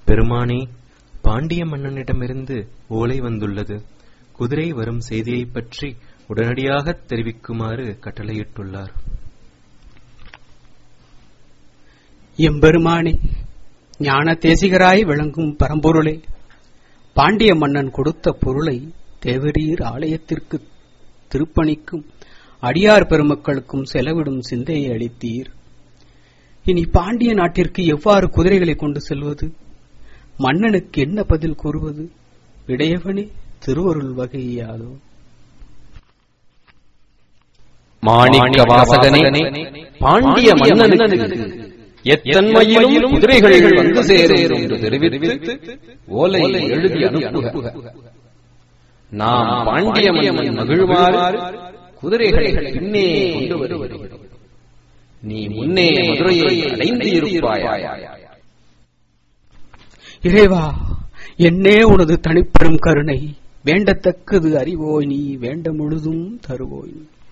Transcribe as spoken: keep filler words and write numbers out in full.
பெருமானே, பாண்டிய மன்னனிடமிருந்து ஓலை வந்துள்ளது. குதிரை வரும் செய்தியை பற்றி உடனடியாக தெரிவிக்குமாறு கட்டளையிட்டுள்ளார். எம்பெருமானே, ஞான தேசிகராய் விளங்கும் பரம்பொருளே, பாண்டிய மன்னன் கொடுத்த பொருளை தேவரீர் ஆலயத்திற்கு திருப்பணிக்கும் அடியார் பெருமக்களுக்கும் செலவிடும் சிந்தையை அளித்தீர். இனி பாண்டிய நாட்டிற்கு எவ்வாறு குதிரைகளை கொண்டு செல்வது? மன்னனுக்கு என்ன பதில் கூறுவது? இடையவனே, திருவருள் வகையாதோ. மாணிக்க வாசகனே, பாண்டிய மன்னனுக்கு எத்தன்மையிலும் குதிரைகள் வந்து சேரும் என்று தெரிவித்து ஓலை எழுதி அனுப்புக. நாம் பாண்டிய மன்னன் மகிழ்வாறு குதிரைகளை பின்னே கொண்டு வருகிறோம். நீ முன்னே மதுரையை அடைந்து இருப்பாய். இறைவா, என்னே உனது தனிப்பெரும் கருணை, வேண்டத்தக்கது அறிவோய் நீ, வேண்ட முழுதும் தருவோய்.